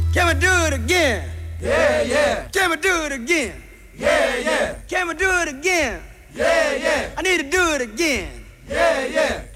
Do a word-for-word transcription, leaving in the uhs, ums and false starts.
Can we do it again? Yeah, yeah. Can we do it again? Yeah, yeah. Can we do it again? Yeah, yeah. I need to do it again. Yeah, yeah.